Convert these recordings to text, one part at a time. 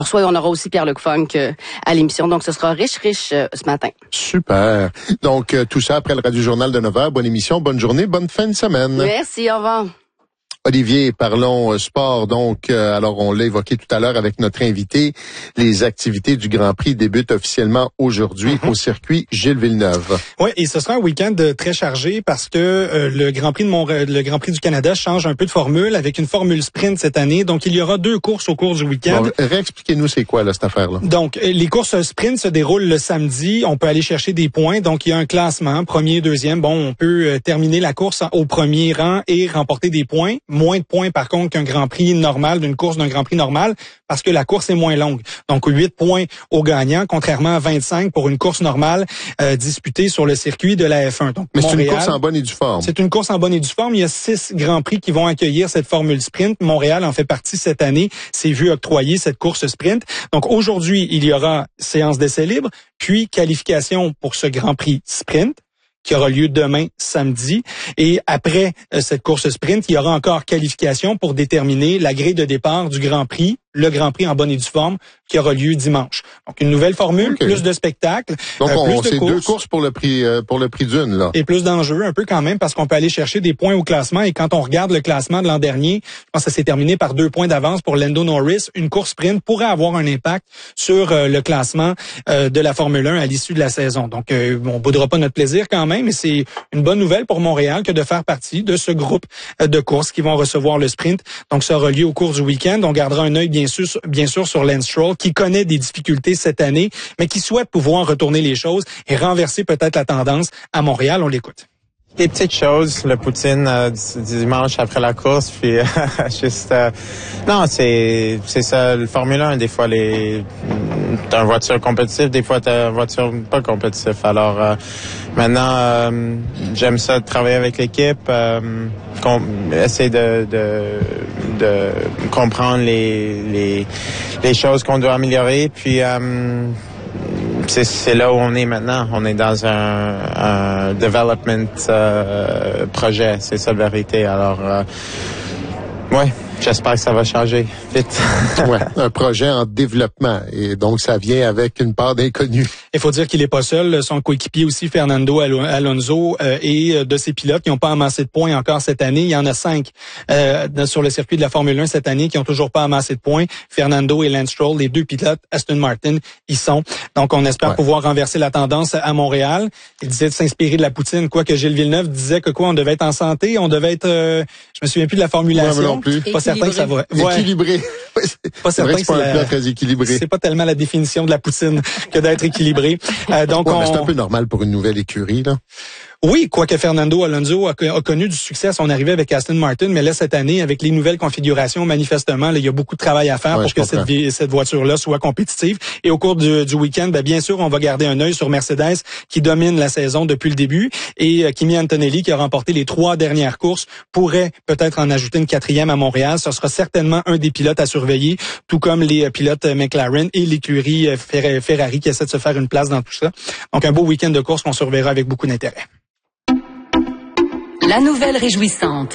Et on aura aussi Pierre-Luc Funk à l'émission. Donc, ce sera riche ce matin. Super. Donc, tout ça après le Radio-Journal de 9h. Bonne émission, bonne journée, bonne fin de semaine. Merci, au revoir. Olivier, parlons sport. Donc, alors on l'a évoqué tout à l'heure avec notre invité, les activités du Grand Prix débutent officiellement aujourd'hui au circuit Gilles Villeneuve. Oui, et ce sera un week-end très chargé parce que le Grand Prix le Grand Prix du Canada change un peu de formule avec une formule sprint cette année. Donc, il y aura 2 courses au cours du week-end. Bon, réexpliquez-nous c'est quoi là cette affaire-là. Donc, les courses sprint se déroulent le samedi. On peut aller chercher des points. Donc, il y a un classement, premier, deuxième. Bon, on peut terminer la course au premier rang et remporter des points. Moins de points, par contre, qu'un Grand Prix normal, d'une course d'un Grand Prix normal, parce que la course est moins longue. Donc, 8 points au gagnant, contrairement à 25 pour une course normale disputée sur le circuit de la F1. Donc, mais Montréal, c'est une course en bonne et due forme. C'est une course en bonne et due forme. Il y a 6 Grands Prix qui vont accueillir cette formule sprint. Montréal en fait partie cette année. C'est vu octroyer cette course sprint. Donc, aujourd'hui, il y aura séance d'essai libre, puis qualification pour ce Grand Prix sprint, qui aura lieu demain, samedi. Et après cette course sprint, il y aura encore qualification pour déterminer la grille de départ du Grand Prix, le Grand Prix en bonne et due forme, qui aura lieu dimanche. Donc, une nouvelle formule, plus de spectacles, donc plus de courses. 2 courses pour le prix d'une, là. Et plus d'enjeux, un peu quand même, parce qu'on peut aller chercher des points au classement. Et quand on regarde le classement de l'an dernier, je pense que ça s'est terminé par 2 points d'avance pour Lando Norris. Une course sprint pourrait avoir un impact sur le classement de la Formule 1 à l'issue de la saison. Donc, on boudera pas notre plaisir quand même, mais c'est une bonne nouvelle pour Montréal que de faire partie de ce groupe de courses qui vont recevoir le sprint. Donc, ça aura lieu au cours du week-end. On gardera un œil bien sûr sur Lance Stroll, qui connaît des difficultés cette année, mais qui souhaite pouvoir retourner les choses et renverser peut-être la tendance à Montréal. On l'écoute. Des petites choses, le poutine du dimanche après la course, puis juste non, c'est ça, le Formule 1, des fois t'as une voiture compétitive, des fois t'as une voiture pas compétitive. Alors maintenant j'aime ça de travailler avec l'équipe, essayer de comprendre les choses qu'on doit améliorer, puis c'est là où on est maintenant. On est dans un development projet, c'est ça la vérité. Alors, ouais, j'espère que ça va changer vite. Ouais, un projet en développement et donc ça vient avec une part d'inconnu. Il faut dire qu'il est pas seul. Son coéquipier aussi, Fernando Alonso, et de ses pilotes qui n'ont pas amassé de points encore cette année. Il y en a 5 sur le circuit de la Formule 1 cette année qui ont toujours pas amassé de points. Fernando et Lance Stroll, les 2 pilotes, Aston Martin, y sont. Donc, on espère pouvoir renverser la tendance à Montréal. Il disait de s'inspirer de la poutine, quoique Gilles Villeneuve disait que on devait être en santé, on devait être, je me souviens plus de la formulation. Non plus. Pas certain que ça va. Équilibré. Pas certain que c'est un plat très équilibré. C'est pas tellement la définition de la poutine que d'être équilibré. Donc c'est un peu normal pour une nouvelle écurie, là. Oui, quoique Fernando Alonso a connu du succès à son arrivée avec Aston Martin, mais là, cette année, avec les nouvelles configurations, manifestement, là, il y a beaucoup de travail à faire pour que cette voiture-là soit compétitive. Et au cours du week-end, bien sûr, on va garder un œil sur Mercedes, qui domine la saison depuis le début, et Kimi Antonelli, qui a remporté les 3 dernières courses, pourrait peut-être en ajouter une 4e à Montréal. Ce sera certainement un des pilotes à surveiller, tout comme les pilotes McLaren et l'écurie Ferrari qui essaient de se faire une place dans tout ça. Donc, un beau week-end de course qu'on surveillera avec beaucoup d'intérêt. La nouvelle réjouissante.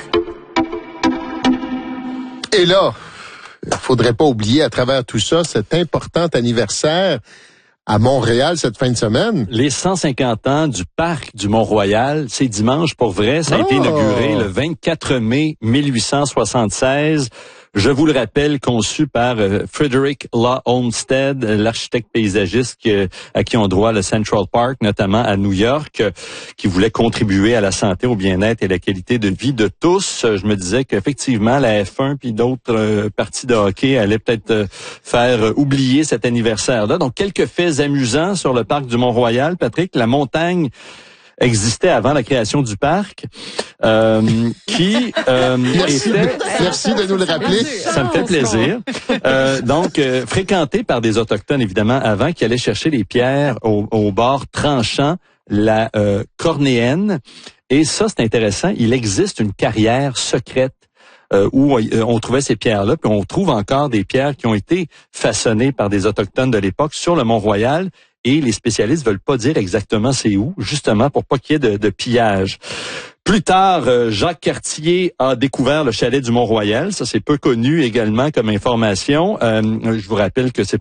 Et là, il faudrait pas oublier à travers tout ça cet important anniversaire à Montréal cette fin de semaine. Les 150 ans du parc du Mont-Royal, c'est dimanche pour vrai. Ça a été inauguré le 24 mai 1876. Je vous le rappelle, conçu par Frederick Law Olmsted, l'architecte paysagiste à qui on doit le Central Park, notamment à New York, qui voulait contribuer à la santé, au bien-être et la qualité de vie de tous. Je me disais qu'effectivement, la F1 puis d'autres parties de hockey allaient peut-être faire oublier cet anniversaire-là. Donc, quelques faits amusants sur le parc du Mont-Royal. Patrick, la montagne existait avant la création du parc, qui Merci de nous le rappeler. Ça me fait plaisir. Donc, fréquenté par des Autochtones, évidemment, avant, qui allaient chercher les pierres au bord tranchant la Cornéenne. Et ça, c'est intéressant. Il existe une carrière secrète où on trouvait ces pierres-là, puis on trouve encore des pierres qui ont été façonnées par des Autochtones de l'époque sur le Mont-Royal. Et les spécialistes veulent pas dire exactement c'est où, justement pour pas qu'il y ait de pillage. Plus tard, Jacques Cartier a découvert le chalet du Mont-Royal. Ça, c'est peu connu également comme information. Je vous rappelle que c'est